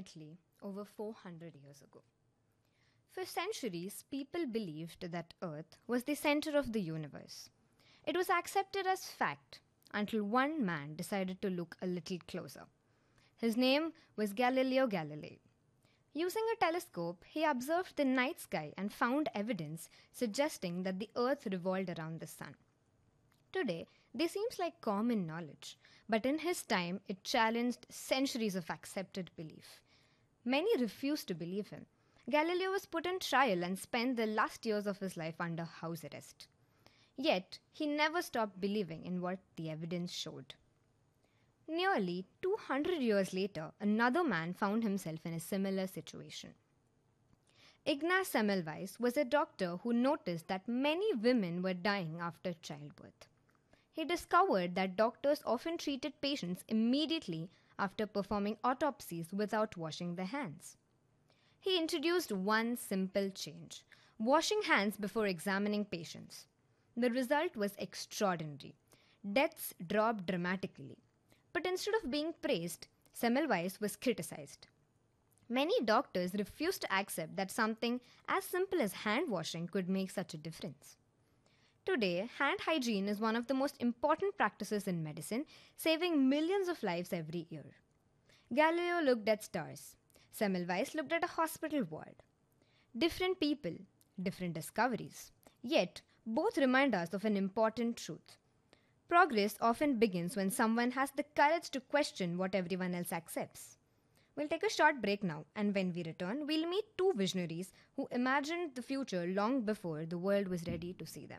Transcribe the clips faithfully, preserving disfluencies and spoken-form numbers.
Italy over four hundred years ago. For centuries, people believed that Earth was the center of the universe. It was accepted as fact until one man decided to look a little closer. His name was Galileo Galilei. Using a telescope, he observed the night sky and found evidence suggesting that the Earth revolved around the sun. Today, this seems like common knowledge, but in his time, it challenged centuries of accepted belief. Many refused to believe him. Galileo was put on trial and spent the last years of his life under house arrest. Yet, he never stopped believing in what the evidence showed. Nearly two hundred years later, another man found himself in a similar situation. Ignaz Semmelweis was a doctor who noticed that many women were dying after childbirth. He discovered that doctors often treated patients immediately after performing autopsies without washing their hands. He introduced one simple change: washing hands before examining patients. The result was extraordinary. Deaths dropped dramatically. But instead of being praised, Semmelweis was criticized. Many doctors refused to accept that something as simple as hand washing could make such a difference. Today, hand hygiene is one of the most important practices in medicine, saving millions of lives every year. Galileo looked at stars. Semmelweis looked at a hospital ward. Different people, different discoveries. Yet, both remind us of an important truth. Progress often begins when someone has the courage to question what everyone else accepts. We'll take a short break now, and when we return, we'll meet two visionaries who imagined the future long before the world was ready to see them.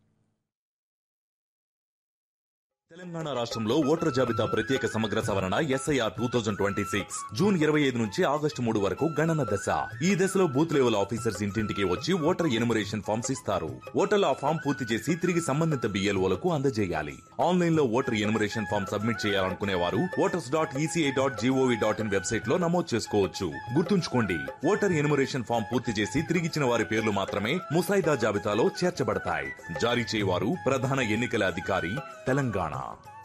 Telangana రాష్ట్రంలో voter జాబితా ప్రత్యేక సమగ్ర సవరణ SIR two thousand twenty six June ఇరవై ఐదు నుంచి August మూడు వరకు గణన దశ. ఈ దశలో బూత్ లెవెల్ ఆఫీసర్స్ ఇంటింటికి వచ్చి ఓటర్ ఎనుమరేషన్ ఫామ్స్ ఇస్తారు. ఓటర్లు ఆ ఫామ్ పూర్తి చేసి తిరిగి సంబంధిత బిఎల్ఓలకు అందజేయాలి. ఆన్లైన్ లో ఓటర్ ఎనుమరేషన్ ఫామ్ సబ్మిట్ చేయాలనుకునే వారు voters dot ECI dot GOV dot in website లో నమోదు చేసుకోవచ్చు. గుర్తుంచుకోండి, ఓటర్ ఎనుమరేషన్ ఫామ్ పూర్తి చేసి తిరిగిచ్చిన వారి పేర్లు మాత్రమే ముసాయిదా జాబితాలో చేర్చబడతాయి. జారీ చేయవారు ప్రధాన ఎన్నికల అధికారి, Telangana.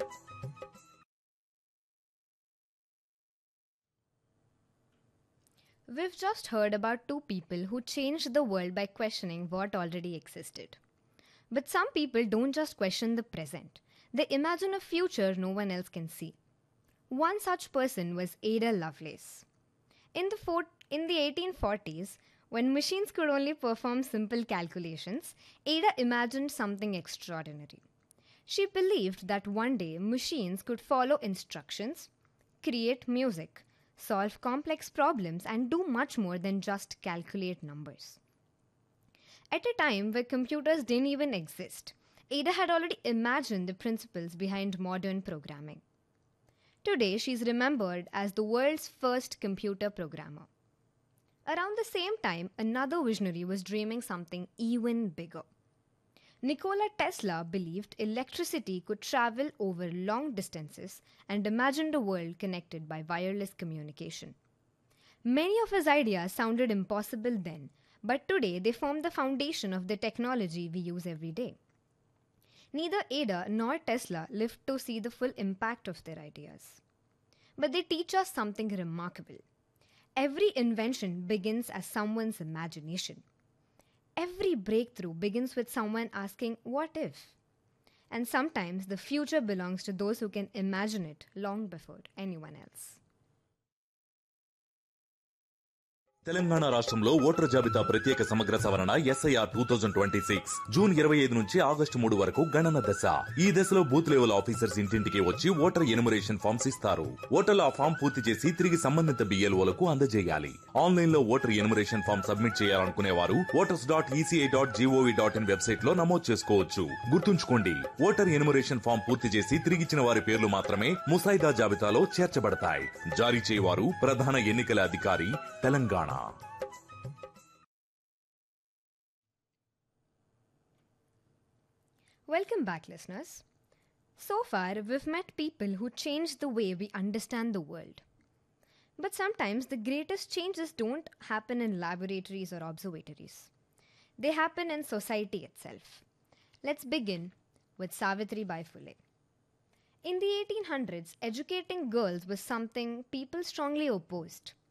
We've just heard about two people who changed the world by questioning what already existed. But some people don't just question the present. They imagine a future no one else can see. One such person was Ada Lovelace. In the, for- in the eighteen forties, when machines could only perform simple calculations, Ada imagined something extraordinary. She believed that one day machines could follow instructions, create music, solve complex problems, and do much more than just calculate numbers. At a time where computers didn't even exist, Ada had already imagined the principles behind modern programming. Today, she's remembered as the world's first computer programmer. Around the same time, another visionary was dreaming something even bigger. Nikola Tesla believed electricity could travel over long distances and imagined a world connected by wireless communication. Many of his ideas sounded impossible then, but today they form the foundation of the technology we use every day. Neither Ada nor Tesla lived to see the full impact of their ideas. But they teach us something remarkable. Every invention begins as someone's imagination. Every breakthrough begins with someone asking, what if? And sometimes the future belongs to those who can imagine it long before anyone else. Telangana రాష్ట్రంలో voter జాబితా ప్రత్యేక సమగ్ర సవరణ SIR two thousand twenty six June ఇరవై ఐదు నుంచి August మూడు వరకు గణన దశ. ఈ దశలో బూత్ లెవెల్ ఆఫీసర్స్ ఇంటింటికి వచ్చి ఓటర్ ఎనుమరేషన్ ఫామ్స్ ఇస్తారు. ఓటర్లు ఆ ఫామ్ పూర్తి చేసి తిరిగి సంబంధిత బిఎల్ఓలకు అందజేయాలి. ఆన్లైన్ లో ఓటర్ ఎనుమరేషన్ ఫామ్ సబ్మిట్ చేయాలనుకునే వారు voters dot ECI dot GOV dot in website లో నమోదు చేసుకోవచ్చు. గుర్తుంచుకోండి, ఓటర్ ఎనుమరేషన్ ఫామ్ పూర్తి చేసి తిరిగిచ్చిన వారి పేర్లు మాత్రమే ముసాయిదా జాబితాలో చేర్చబడతాయి. జారీ చేయవారు ప్రధాన ఎన్నికల అధికారి, Telangana. Welcome back, listeners. So far, we've met people who changed the way we understand the world. But sometimes the greatest changes don't happen in laboratories or observatories. They happen in society itself. Let's begin with Savitribai Phule. In the eighteen hundreds, educating girls was something people strongly opposed.